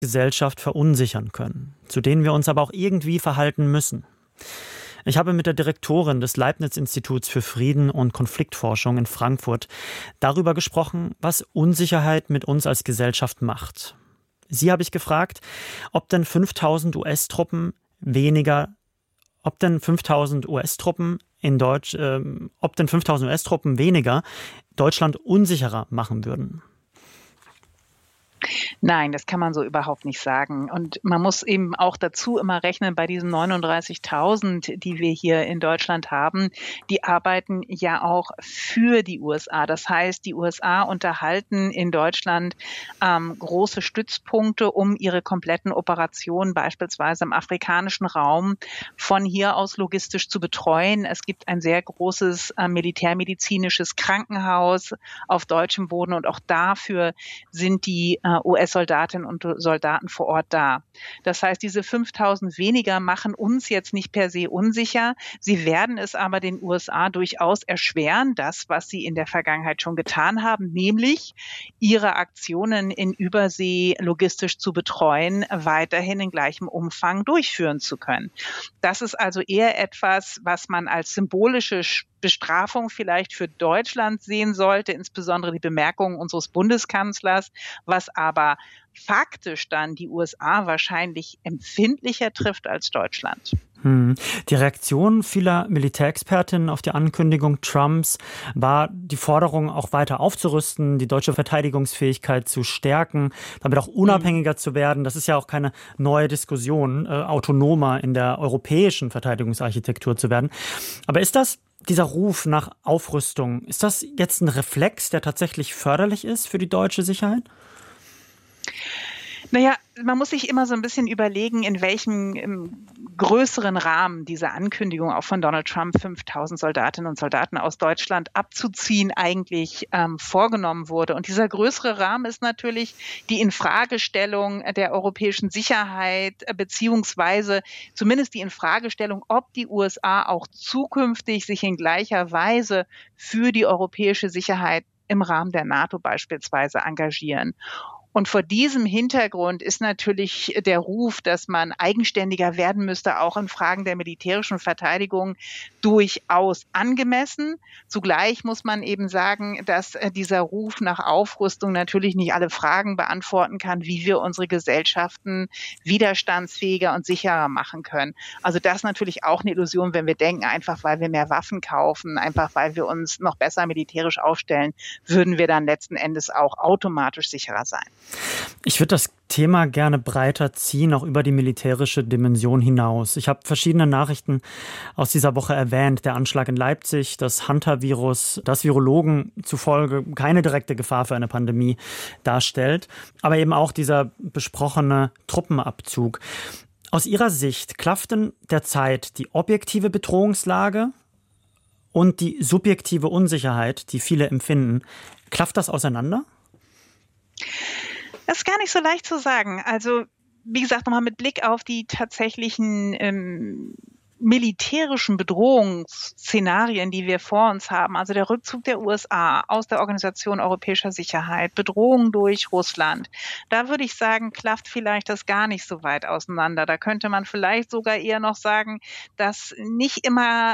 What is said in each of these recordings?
Gesellschaft verunsichern können, zu denen wir uns aber auch irgendwie verhalten müssen. Ich habe mit der Direktorin des Leibniz-Instituts für Frieden- und Konfliktforschung in Frankfurt darüber gesprochen, was Unsicherheit mit uns als Gesellschaft macht. Sie habe ich gefragt, ob denn 5000 US-Truppen weniger, ob denn 5000 US-Truppen weniger Deutschland unsicherer machen würden. Nein, das kann man so überhaupt nicht sagen. Und man muss eben auch dazu immer rechnen, bei diesen 39.000, die wir hier in Deutschland haben, die arbeiten ja auch für die USA. Das heißt, die USA unterhalten in Deutschland große Stützpunkte, um ihre kompletten Operationen beispielsweise im afrikanischen Raum von hier aus logistisch zu betreuen. Es gibt ein sehr großes militärmedizinisches Krankenhaus auf deutschem Boden und auch dafür sind die US-Soldatinnen und Soldaten vor Ort da. Das heißt, diese 5000 weniger machen uns jetzt nicht per se unsicher. Sie werden es aber den USA durchaus erschweren, das, was sie in der Vergangenheit schon getan haben, nämlich ihre Aktionen in Übersee logistisch zu betreuen, weiterhin in gleichem Umfang durchführen zu können. Das ist also eher etwas, was man als symbolische Bestrafung vielleicht für Deutschland sehen sollte, insbesondere die Bemerkungen unseres Bundeskanzlers, was aber faktisch dann die USA wahrscheinlich empfindlicher trifft als Deutschland. Die Reaktion vieler Militärexpertinnen auf die Ankündigung Trumps war die Forderung, auch weiter aufzurüsten, die deutsche Verteidigungsfähigkeit zu stärken, damit auch unabhängiger zu werden. Das ist ja auch keine neue Diskussion, autonomer in der europäischen Verteidigungsarchitektur zu werden. Aber ist dieser Ruf nach Aufrüstung, ist das jetzt ein Reflex, der tatsächlich förderlich ist für die deutsche Sicherheit? Naja, man muss sich immer so ein bisschen überlegen, in welchem größeren Rahmen diese Ankündigung auch von Donald Trump, 5000 Soldatinnen und Soldaten aus Deutschland abzuziehen, eigentlich vorgenommen wurde. Und dieser größere Rahmen ist natürlich die Infragestellung der europäischen Sicherheit, beziehungsweise zumindest die Infragestellung, ob die USA auch zukünftig sich in gleicher Weise für die europäische Sicherheit im Rahmen der NATO beispielsweise engagieren. Und vor diesem Hintergrund ist natürlich der Ruf, dass man eigenständiger werden müsste, auch in Fragen der militärischen Verteidigung durchaus angemessen. Zugleich muss man eben sagen, dass dieser Ruf nach Aufrüstung natürlich nicht alle Fragen beantworten kann, wie wir unsere Gesellschaften widerstandsfähiger und sicherer machen können. Also das ist natürlich auch eine Illusion, wenn wir denken, einfach weil wir mehr Waffen kaufen, einfach weil wir uns noch besser militärisch aufstellen, würden wir dann letzten Endes auch automatisch sicherer sein. Ich würde das Thema gerne breiter ziehen, auch über die militärische Dimension hinaus. Ich habe verschiedene Nachrichten aus dieser Woche erwähnt. Der Anschlag in Leipzig, das Hunter-Virus, das Virologen zufolge keine direkte Gefahr für eine Pandemie darstellt, aber eben auch dieser besprochene Truppenabzug. Aus Ihrer Sicht klafft denn derzeit die objektive Bedrohungslage und die subjektive Unsicherheit, die viele empfinden, klafft das auseinander? Das ist gar nicht so leicht zu sagen. Also, wie gesagt, nochmal mit Blick auf die tatsächlichen militärischen Bedrohungsszenarien, die wir vor uns haben, also der Rückzug der USA aus der Organisation Europäischer Sicherheit, Bedrohung durch Russland, da würde ich sagen, klafft vielleicht das gar nicht so weit auseinander. Da könnte man vielleicht sogar eher noch sagen, dass nicht immer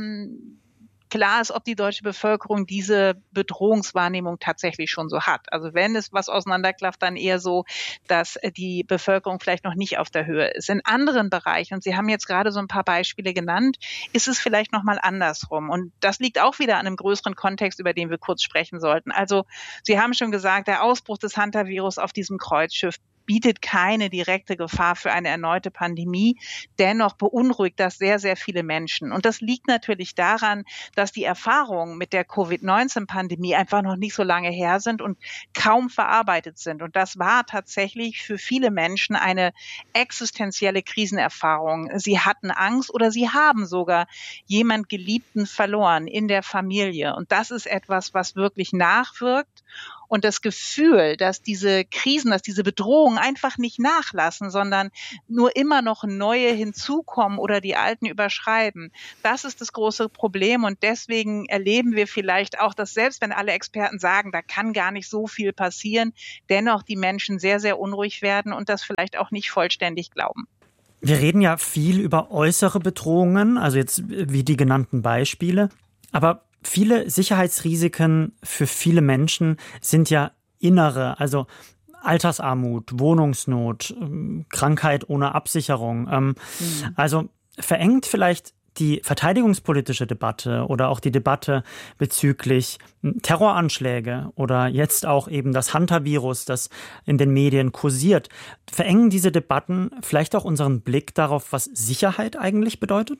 klar ist, ob die deutsche Bevölkerung diese Bedrohungswahrnehmung tatsächlich schon so hat. Also wenn es was auseinanderklafft, dann eher so, dass die Bevölkerung vielleicht noch nicht auf der Höhe ist. In anderen Bereichen, und Sie haben jetzt gerade so ein paar Beispiele genannt, ist es vielleicht nochmal andersrum. Und das liegt auch wieder an einem größeren Kontext, über den wir kurz sprechen sollten. Also Sie haben schon gesagt, der Ausbruch des Hunter-Virus auf diesem Kreuzschiff bietet keine direkte Gefahr für eine erneute Pandemie. Dennoch beunruhigt das sehr, sehr viele Menschen. Und das liegt natürlich daran, dass die Erfahrungen mit der Covid-19-Pandemie einfach noch nicht so lange her sind und kaum verarbeitet sind. Und das war tatsächlich für viele Menschen eine existenzielle Krisenerfahrung. Sie hatten Angst oder sie haben sogar jemand Geliebten verloren in der Familie. Und das ist etwas, was wirklich nachwirkt Und das Gefühl, dass diese Krisen, dass diese Bedrohungen einfach nicht nachlassen, sondern nur immer noch neue hinzukommen oder die alten überschreiben, das ist das große Problem. Und deswegen erleben wir vielleicht auch, dass selbst wenn alle Experten sagen, da kann gar nicht so viel passieren, dennoch die Menschen sehr, sehr unruhig werden und das vielleicht auch nicht vollständig glauben. Wir reden ja viel über äußere Bedrohungen, also jetzt wie die genannten Beispiele. Aber viele Sicherheitsrisiken für viele Menschen sind ja innere, also Altersarmut, Wohnungsnot, Krankheit ohne Absicherung. Also verengt vielleicht die verteidigungspolitische Debatte oder auch die Debatte bezüglich Terroranschläge oder jetzt auch eben das Hunter-Virus, das in den Medien kursiert, verengen diese Debatten vielleicht auch unseren Blick darauf, was Sicherheit eigentlich bedeutet?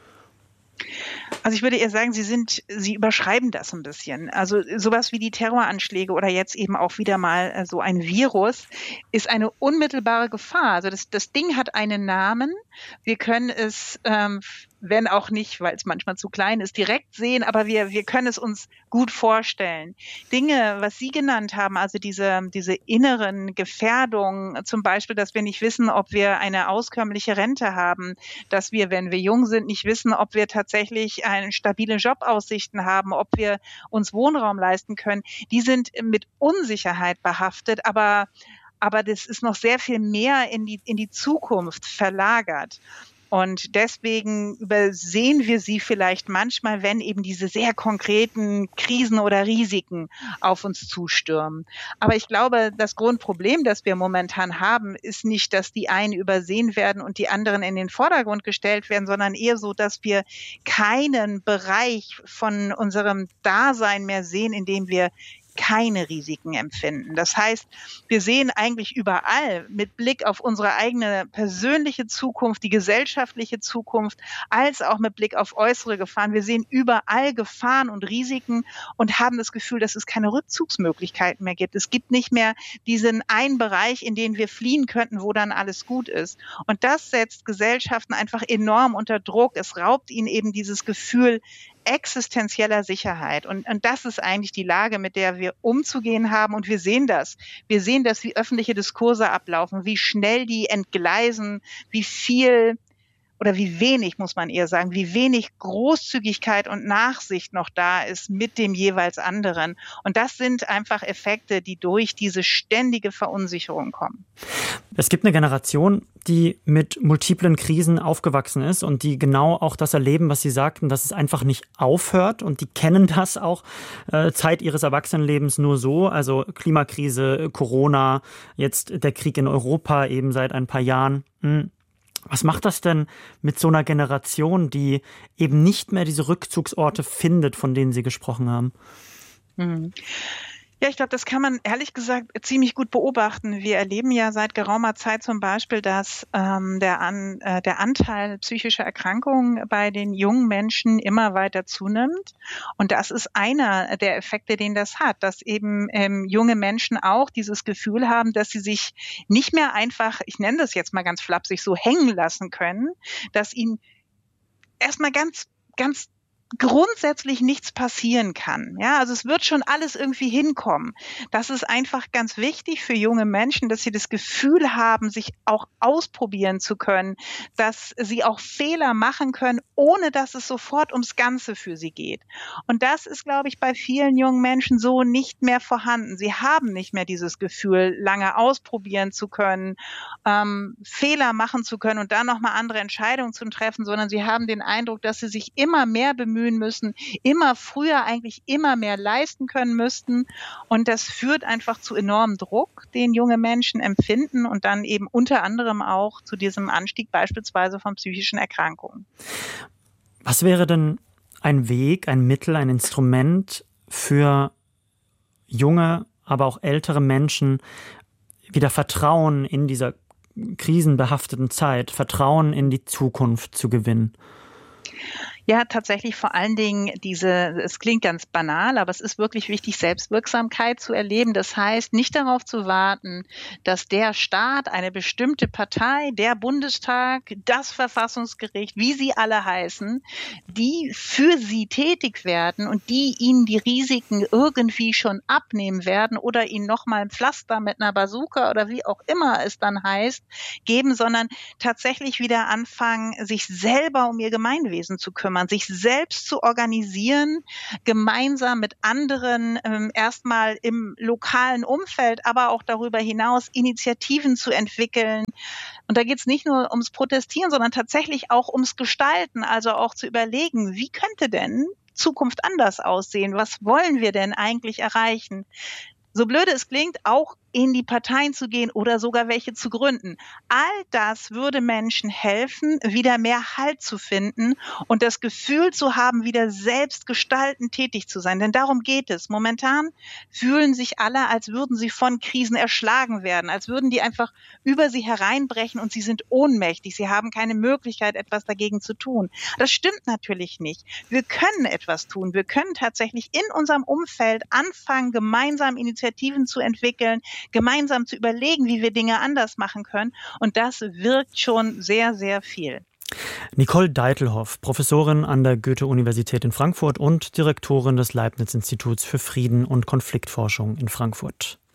Also ich würde eher sagen, Sie überschreiben das ein bisschen. Also sowas wie die Terroranschläge oder jetzt eben auch wieder mal so ein Virus ist eine unmittelbare Gefahr. Also das Ding hat einen Namen. Wir können es, wenn auch nicht, weil es manchmal zu klein ist, direkt sehen, aber wir können es uns gut vorstellen. Dinge, was Sie genannt haben, also diese inneren Gefährdungen, zum Beispiel, dass wir nicht wissen, ob wir eine auskömmliche Rente haben, dass wir, wenn wir jung sind, nicht wissen, ob wir tatsächlich stabile Jobaussichten haben, ob wir uns Wohnraum leisten können, die sind mit Unsicherheit behaftet, aber das ist noch sehr viel mehr in die Zukunft verlagert. Und deswegen übersehen wir sie vielleicht manchmal, wenn eben diese sehr konkreten Krisen oder Risiken auf uns zustürmen. Aber ich glaube, das Grundproblem, das wir momentan haben, ist nicht, dass die einen übersehen werden und die anderen in den Vordergrund gestellt werden, sondern eher so, dass wir keinen Bereich von unserem Dasein mehr sehen, in dem wir keine Risiken empfinden. Das heißt, wir sehen eigentlich überall mit Blick auf unsere eigene persönliche Zukunft, die gesellschaftliche Zukunft, als auch mit Blick auf äußere Gefahren. Wir sehen überall Gefahren und Risiken und haben das Gefühl, dass es keine Rückzugsmöglichkeiten mehr gibt. Es gibt nicht mehr diesen einen Bereich, in den wir fliehen könnten, wo dann alles gut ist. Und das setzt Gesellschaften einfach enorm unter Druck. Es raubt ihnen eben dieses Gefühl existenzieller Sicherheit. Und das ist eigentlich die Lage, mit der wir umzugehen haben. Und wir sehen das. Wir sehen das, wie öffentliche Diskurse ablaufen, wie schnell die entgleisen, wie viel oder wie wenig, muss man eher sagen, wie wenig Großzügigkeit und Nachsicht noch da ist mit dem jeweils anderen. Und das sind einfach Effekte, die durch diese ständige Verunsicherung kommen. Es gibt eine Generation, die mit multiplen Krisen aufgewachsen ist und die genau auch das erleben, was Sie sagten, dass es einfach nicht aufhört. Und die kennen das auch Zeit ihres Erwachsenenlebens nur so. Also Klimakrise, Corona, jetzt der Krieg in Europa eben seit ein paar Jahren. Was macht das denn mit so einer Generation, die eben nicht mehr diese Rückzugsorte findet, von denen Sie gesprochen haben? Ja, ich glaube, das kann man ehrlich gesagt ziemlich gut beobachten. Wir erleben ja seit geraumer Zeit zum Beispiel, dass der Anteil psychischer Erkrankungen bei den jungen Menschen immer weiter zunimmt. Und das ist einer der Effekte, den das hat, dass eben junge Menschen auch dieses Gefühl haben, dass sie sich nicht mehr einfach, ich nenne das jetzt mal ganz flapsig, so hängen lassen können, dass ihnen erstmal ganz grundsätzlich nichts passieren kann. Ja, also es wird schon alles irgendwie hinkommen. Das ist einfach ganz wichtig für junge Menschen, dass sie das Gefühl haben, sich auch ausprobieren zu können, dass sie auch Fehler machen können, ohne dass es sofort ums Ganze für sie geht. Und das ist, glaube ich, bei vielen jungen Menschen so nicht mehr vorhanden. Sie haben nicht mehr dieses Gefühl, lange ausprobieren zu können, Fehler machen zu können und dann nochmal andere Entscheidungen zu treffen, sondern sie haben den Eindruck, dass sie sich immer mehr bemühen müssen, immer früher eigentlich immer mehr leisten können müssten. Und das führt einfach zu enormem Druck, den junge Menschen empfinden und dann eben unter anderem auch zu diesem Anstieg beispielsweise von psychischen Erkrankungen. Was wäre denn ein Weg, ein Mittel, ein Instrument für junge, aber auch ältere Menschen, wieder Vertrauen in dieser krisenbehafteten Zeit, Vertrauen in die Zukunft zu gewinnen? Ja, tatsächlich vor allen Dingen es klingt ganz banal, aber es ist wirklich wichtig, Selbstwirksamkeit zu erleben. Das heißt, nicht darauf zu warten, dass der Staat, eine bestimmte Partei, der Bundestag, das Verfassungsgericht, wie sie alle heißen, die für sie tätig werden und die ihnen die Risiken irgendwie schon abnehmen werden oder ihnen nochmal ein Pflaster mit einer Bazooka oder wie auch immer es dann heißt, geben, sondern tatsächlich wieder anfangen, sich selber um ihr Gemeinwesen zu kümmern, sich selbst zu organisieren, gemeinsam mit anderen, erstmal im lokalen Umfeld, aber auch darüber hinaus Initiativen zu entwickeln. Und da geht es nicht nur ums Protestieren, sondern tatsächlich auch ums Gestalten, also auch zu überlegen, wie könnte denn Zukunft anders aussehen? Was wollen wir denn eigentlich erreichen? So blöde es klingt, auch in die Parteien zu gehen oder sogar welche zu gründen. All das würde Menschen helfen, wieder mehr Halt zu finden und das Gefühl zu haben, wieder selbst gestaltend tätig zu sein. Denn darum geht es. Momentan fühlen sich alle, als würden sie von Krisen erschlagen werden, als würden die einfach über sie hereinbrechen und sie sind ohnmächtig. Sie haben keine Möglichkeit, etwas dagegen zu tun. Das stimmt natürlich nicht. Wir können etwas tun. Wir können tatsächlich in unserem Umfeld anfangen, gemeinsam Initiativen zu entwickeln, gemeinsam zu überlegen, wie wir Dinge anders machen können. Und das wirkt schon sehr, sehr viel. Nicole Deitelhoff, Professorin an der Goethe-Universität in Frankfurt und Direktorin des Leibniz-Instituts für Frieden und Konfliktforschung in Frankfurt.